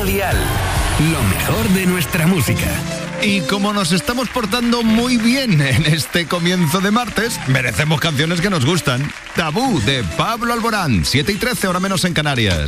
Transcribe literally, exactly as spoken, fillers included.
Cadena Dial. Lo mejor de nuestra música. Y como nos estamos portando muy bien en este comienzo de martes, merecemos canciones que nos gustan. Tabú, de Pablo Alborán, siete y trece, hora menos en Canarias.